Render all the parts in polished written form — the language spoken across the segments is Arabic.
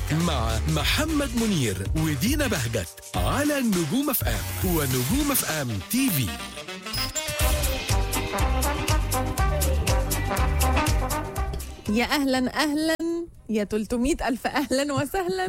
مع محمد منير ودينا بهجت على نجوم اف ام ونجوم اف ام تي في. يا أهلا أهلا يا 300 ألف أهلا وسهلا.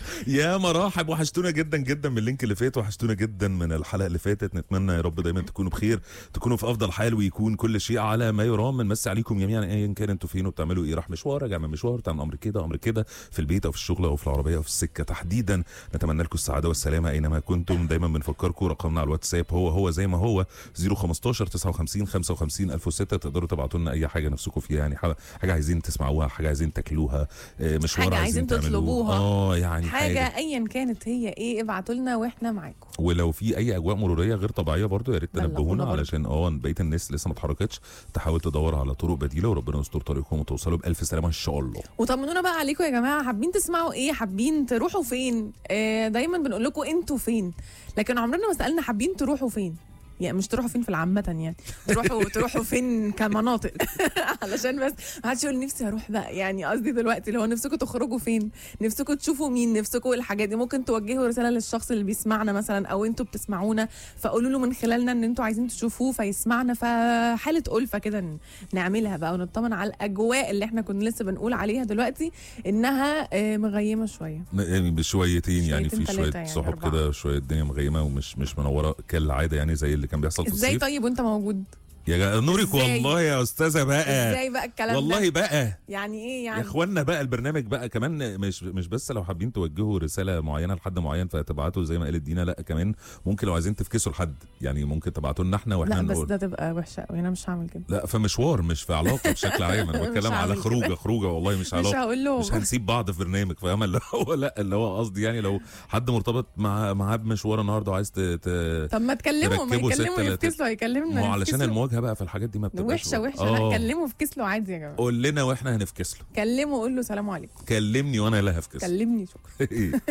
يا مراحب، وحشتونا جدا جدا من اللينك اللي فات، وحشتونا جدا من الحلقه اللي فاتت. نتمنى يا رب دايما تكونوا بخير، تكونوا في افضل حال، ويكون كل شيء على ما يرام. بنمسي عليكم جميعا ايا كان انتوا فين وبتعملوا ايه، راح مشوار، راجع من مشوار، تعمل امر كده امر كده، في البيت او في الشغل او في العربيه او في السكه تحديدا. نتمنى لكم السعاده والسلامه اينما كنتم. دايما بنفكركم رقمنا على الواتساب هو زي ما هو 015 59 55 1006. تقدروا تبعتوا لنا اي حاجه نفسكم فيها، يعني حاجه عايزين تسمعوها، حاجه عايزين تاكلوها، مشوار حاجة عايزين تطلبوها، يعني حاجة أيا كانت هي إيه، ابعتوا لنا وإحنا معاكم. ولو في اي اجواء مروريه غير طبيعيه برضو يا ريت تنبهونا، برضو. علشان بقيه الناس لسه ما اتحركتش، تحاول تدور على طرق بديله، وربنا يستر طريقكم وتوصلوا بالف سلامه ان شاء الله. وطمنونا بقى عليكم يا جماعة، حابين تسمعوا إيه، حابين تروحوا فين؟ دايما بنقول لكم أنتوا فين، لكن عمرنا ما سألنا حابين تروحوا فين. يعني مش تروحوا فين في العامة، يعني تروحوا فين كمناطق علشان بس ما حدش يقول نفسي اروح بقى. يعني قصدي دلوقتي اللي هو نفسكم تخرجوا فين، نفسكم تشوفوا مين، نفسكم الحاجات دي. ممكن توجهوا رسالة للشخص اللي بيسمعنا مثلا، او انتوا بتسمعونا فقولوا له من خلالنا ان انتوا عايزين تشوفوه فيسمعنا. فحالة ألفة كده نعملها بقى، ونطمن على الاجواء اللي احنا كنا لسه بنقول عليها دلوقتي انها مغيمة شوية، يعني بشويتين، يعني في شويه يعني سحب كده، شويه الدنيا مغيمه ومش منوره كالعاده، يعني زي اللي كان بيحصل في الصيف. ازاي طيب وانت موجود؟ يا نورك والله يا استاذه بقى. ازاي بقى الكلام والله ده؟ بقى يعني ايه يعني؟ يا اخوانا بقى البرنامج بقى كمان مش بس لو حابين توجهوا رساله معينه لحد معين فتبعتوا زي ما قالت دينا، لا كمان ممكن لو عايزين تفكسوا لحد، يعني ممكن تبعتوا لنا احنا واحنا لا بس نقول. ده تبقى وحشه قوي، انا مش هعمل كده. لا في مشوار، مش في علاقه بشكل عام، انا بتكلم على خروجه والله مش علاقه. مش هقول له، مش هنسيب بعض في برنامج، فاهمه اللي هو لا اللي هو قصدي يعني لو حد مرتبط معاه بمشوار النهارده وعايز طب ما تكلمه، ما يكلمه يفكسله، هيكلمنا. ما هو علشان المواجهه بقى في الحاجات دي ما بتبقاش وحشه لا كلمه فكسله عادي يا جماعه. قول لنا واحنا هنفكسله. كلمه قول له سلام عليكم. كلمني وانا لا هفكسله. كلمني شكرا.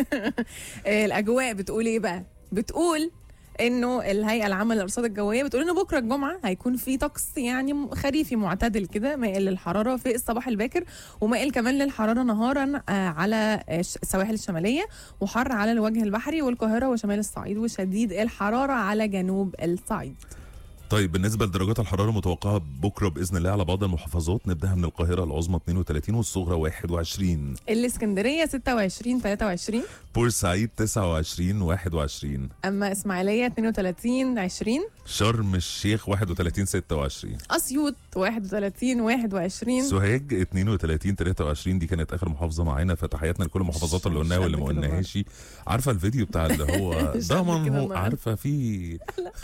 الاجواء بتقول ايه بقى؟ بتقول انه الهيئه العامه للارصاد الجويه بتقول انه بكره الجمعه هيكون في طقس يعني خريفي معتدل كده، مائل للحراره في الصباح الباكر، ومائل كمان للحراره نهارا على السواحل الشماليه، وحر على الوجه البحري والقاهره وشمال الصعيد، وشديد الحراره على جنوب الصعيد. طيب بالنسبه لدرجات الحراره المتوقعه بكره باذن الله على بعض المحافظات، نبداها من القاهره العظمى 32 والصغرى 21، الاسكندريه 26 23، بورسعيد 29 21، اما اسماعيليه 32 20، شرم الشيخ 31 26، اسيوط 31 21، سوهاج 32 23. دي كانت اخر محافظه معانا، فتحياتنا لكل المحافظات اللي قلناها واللي ما قلناهاش. عارفه الفيديو بتاع اللي هو ضمن هو عارفه في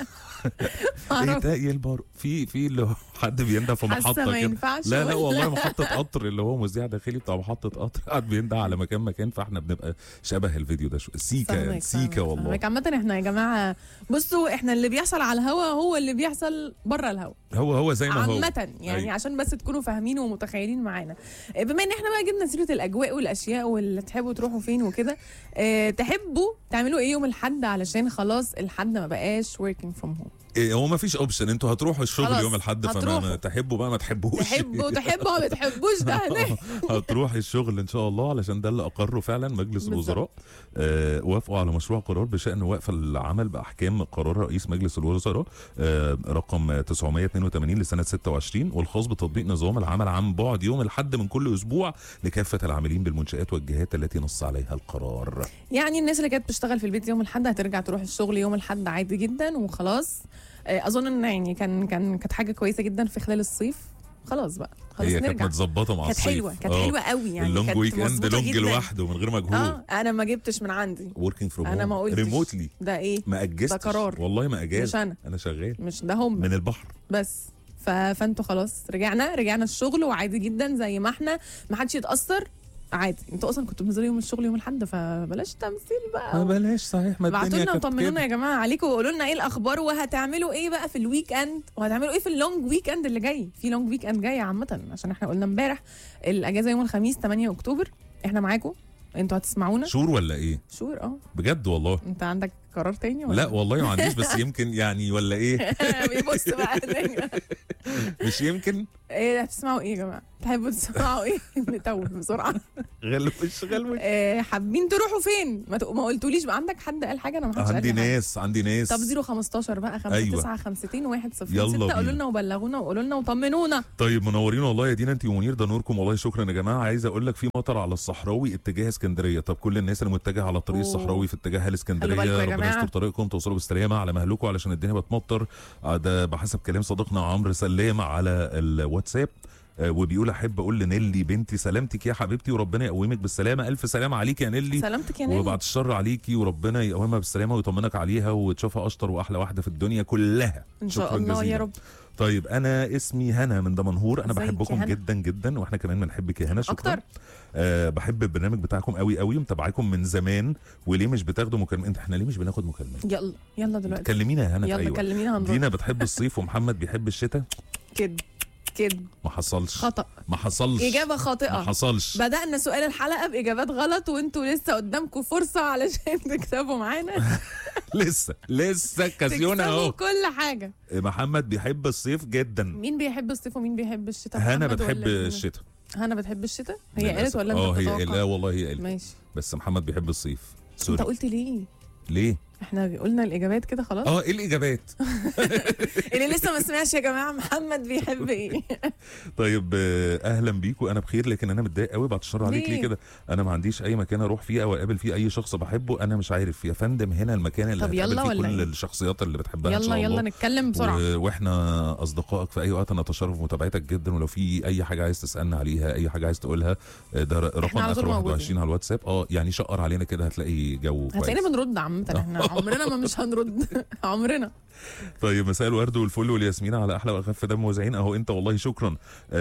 ايه تاقي البار في اللي هو حد بينده في محطه كده. لا والله محطه قطر، اللي هو مذيع داخلي بتاع محطه قطر قاعد بينده على مكان، فاحنا بنبقى شبه الفيديو ده سيكا والله. عامه احنا يا جماعه بصوا، احنا اللي بيحصل على الهوا هو اللي بيحصل بره الهوا، هو زي ما هو عامه يعني. عشان بس تكونوا فاهمين ومتخيلين معانا. بما ان احنا بقى جبنا سيره الاجواء والاشياء واللي تحبوا تروحوا فين وكده، تحبوا تعملوا ايه يوم الاحد؟ علشان خلاص الحد ما بقاش working from home. هو ما فيش اوبشن، انتوا هتروحوا الشغل يوم الاحد، فما تحبوا بقى ما تحبوش، تحبوا ما بتحبوش ده هناك. هتروح الشغل ان شاء الله، علشان ده اللي اقره فعلا مجلس الوزراء. وافقوا على مشروع قرار بشان وقف العمل باحكام قرار رئيس مجلس الوزراء رقم 982 لسنه 26، والخاص بتطبيق نظام العمل عن بعد يوم الاحد من كل اسبوع لكافه العاملين بالمنشات والجهات التي نص عليها القرار. يعني الناس اللي كانت بتشتغل في البيت يوم الاحد هترجع تروح الشغل يوم الاحد عادي جدا وخلاص. اظن ان يعني كانت حاجه كويسه جدا في خلال الصيف. خلاص بقى هي كانت متظبطه مع الصيف، كانت حلوه قوي يعني. اللونج ويك اند لونج لوحده من غير مجهود. انا ما جبتش من عندي وركينج فروم انا ما قلتش ريموتلي. ده ايه؟ ما اجزتش، ده قرار والله ما اجاز، مش انا شغال، مش ده هم من البحر بس. فانتوا خلاص رجعنا الشغل وعادي جدا زي ما احنا، ما حدش يتاثر عادي. انتوا اصلا كنتوا بتنزلوا يوم الشغل يوم الاحد، فبلاش تمثيل بقى. ما بلاش صحيح، ما ابعتوا لنا وطمنونا يا جماعه عليكم، وقولوا لنا ايه الاخبار، وهتعملوا ايه بقى في الويك اند، وهتعملوا ايه في اللونج ويك اند اللي جاي. في لونج ويك اند جاي عامه، عشان احنا قلنا امبارح الاجازه يوم الخميس 8 اكتوبر. احنا معاكم، انتوا هتسمعونا. شور ولا ايه؟ شور بجد والله. انت عندك قرار تاني ولا لا والله ما عنديش، بس يمكن يعني ولا ايه؟ بيبص بقى مش يمكن. ايه هتسمعوا ايه يا جماعه؟ تحبوا تسمعوا ايه؟ نتوه بسرعه. غلوش غلوش. حابين تروحوا فين؟ ما قلتوليش بقى. عندك حد قال حاجه؟ انا ما حدش قال عندي لي حاجة. ناس عندي ناس. طب 015 بقى 5 أيوة. 9 5 2 1 0 يلا 6 بينا. قولوا لنا وبلغونا وقولوا لنا وطمنونا. طيب منورين والله يا دينا انت ومنير، ده نوركم والله. شكرا يا جماعه. عايز اقول لك في مطر على الصحراوي اتجاه اسكندريه. طب كل الناس اللي متجهه على الطريق الصحراوي في اتجاه الاسكندريه خلوا بالكم يا ربنا جماعة. يستر طريقكم توصلوا بالسلامه على مهلكم علشان الدنيا بتمطر. ده بحسب كلام صديقنا عمرو سلام على الواتساب. وبيقول احب اقول لنيلي بنتي سلامتك يا حبيبتي وربنا يقومك بالسلامه. الف سلامه عليك يا نيلي. سلامتك يا نيلي. وبعد الشر عليكي وربنا يقومها بالسلامه ويطمنك عليها وتشوفها اشطر واحلى واحده في الدنيا كلها ان شاء شكراً الله جزيلاً. يا رب. طيب انا اسمي هنا من دمنهور. انا ازيك يا بحبكم هنا؟ جدا جدا واحنا كمان بنحبك يا هنا. شكرا اكتر. بحب البرنامج بتاعكم قوي قوي، متابعاكم من زمان. وليه مش بتاخدوا مكالمات؟ احنا ليه مش بناخد مكالمات؟ يلا يلا دلوقتي كلمينا يا هنا في يلا ايوه. كلمينا هنروح. دينا بتحب الصيف ومحمد بيحب الشتاء. كده كده ما حصلش. خطأ. ما حصلش. إجابة ما خاطئة. حصلش. بدأنا سؤال الحلقة بإجابات غلط وانتوا لسه قدامكم فرصة علشان تكسبوا معانا. لسه كازيونا تكسبوا اهو. كل حاجة. محمد بيحب الصيف جدا. مين بيحب الصيف ومين بيحب الشتاء؟ هنا محمد بتحب ولا مين؟ الشتاء. هنا بتحب الشتاء؟ هي قالت للأسف. ولا انت هي بتتوقع؟ لا والله هي قالت. ماشي. بس محمد بيحب الصيف. سوري. انت قلت ليه؟ ليه؟ احنا قلنا الإجابات كده خلاص؟ ايه الاجابات؟ اللي لسه ما سمعش يا جماعة محمد بيحب ايه؟ طيب اهلا بيكم. انا بخير لكن انا متضايق قوي. بعد الشر عليك ليه كده؟ انا ما عنديش اي مكان اروح فيه او اقابل فيه اي شخص بحبه. انا مش عارف يا فندم هنا المكان اللي طب هتقابل يلا فيه ولا كل إيه؟ الشخصيات اللي بتحبها ان شاء يلا الله. يلا نتكلم بسرعة. واحنا اصدقائك في اي وقت. نتشرف متابعتك جدا. ولو في اي حاجه عايز تسالنا عليها اي حاجه عايز تقولها ده رقم على طول اخر موجودين. 21 على الواتساب. يعني شقر علينا كده هتلاقي جو كويس. هتلاقينا بنرد عامة. احنا عمرنا ما مش هنرد. عمرنا. طيب مساء الورد والفل والياسمين على احلى واخف دم موزعين اهو. انت والله شكرا.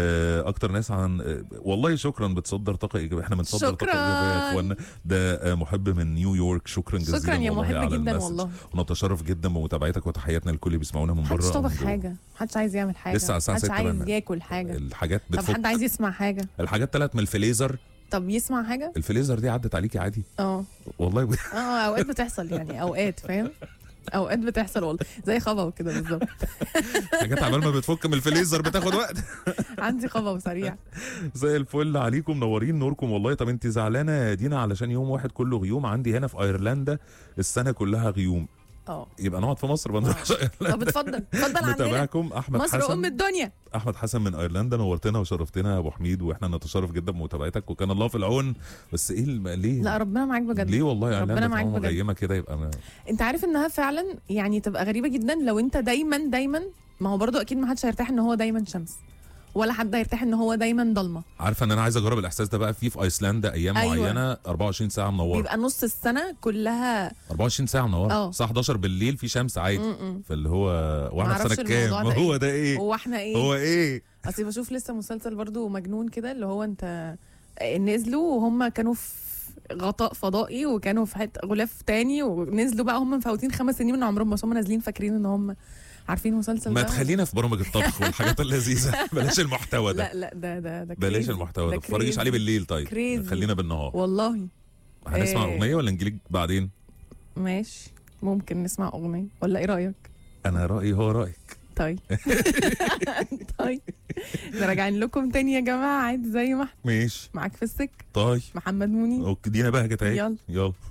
اكتر ناس عن والله شكرا بتصدر طاقه ايجابيه. احنا بنصدر طاقه ايجابيه يا اخوانا. ده محب من نيويورك. شكرا جزيلا. شكرا يا والله محب على جدا المسج. والله. ونتشرف جدا بمتابعتك وتحياتنا للكل بيسمعونا من بره. محدش طبخ ومن جوه. حاجة، محدش عايز يعمل حاجة، لسه على الساعة محدش 6 عايز بقى. ياكل حاجة. الحاجات طب بتفك. حد عايز يسمع حاجة؟ الحاجات طلعت من الفليزر. طب يسمع حاجة؟ الفليزر دي عدت عليكي عادي والله. اوقات بتحصل يعني، اوقات فاهم، اوقات بتحصل والله زي خبا وكده بالظبط. حاجات عبال ما بتفك من الفليزر بتاخد وقت. عندي خبا وسريع. زي الفل عليكم منورين نوركم والله. طب انت زعلانه يا دينا علشان يوم واحد كله غيوم؟ عندي هنا في ايرلندا السنه كلها غيوم. يبقى نقعد في مصر ما نروحش ايرلندا. طب اتفضل عندنا. نتابعكم احمد مصر حسن. ام الدنيا. احمد حسن من ايرلندا. نورتنا وشرفتنا يا ابو حميد واحنا نتشرف جدا بمتابعتك وكان الله في العون. بس ايه ليه؟ لا ربنا معاك بجد. ليه والله ربنا معاك ايرلندا بجد. مغيمه كده يبقى انت عارف انها فعلا يعني تبقى غريبه جدا لو انت دايما ما هو برضو اكيد ما حدش هيرتاح ان هو دايما شمس ولا حد هيرتاح ان هو دايما ضلمه. عارفه ان انا عايز اجرب الاحساس ده بقى في ايسلندا ايام معينه 24 ساعه منوره. بيبقى نص السنه كلها 24 ساعه منوره. الساعه 11 بالليل في شمس عادي. فاللي هو واحنا في سنه كام؟ هو ده ايه؟ هو احنا ايه؟ هو ايه؟ اصل بشوف لسه مسلسل برضو مجنون كده اللي هو انت نزلوا وهم كانوا في غطاء فضائي وكانوا في حته غلاف تاني ونزلوا بقى هم مفوتين 5 سنين من عمرهم بس هم نازلين فاكرين ان هم عارفين مسلسل ما ده. تخلينا في برامج الطبخ والحاجات اللذيذه. بلاش المحتوى ده. لا ده بلاش المحتوى ده. ما تتفرجيش عليه بالليل. طيب خلينا بالنهار والله. هنسمع اغنيه ولا نجيلك بعدين؟ ماشي ممكن نسمع اغنيه ولا ايه رايك؟ انا رايي هو رايك. طيب طيب راجعين لكم تاني يا جماعه عادي زي ما احنا. ماشي معاك في السكه. طيب محمد منير. اوكي دينا بهجت اهي. يلا يلا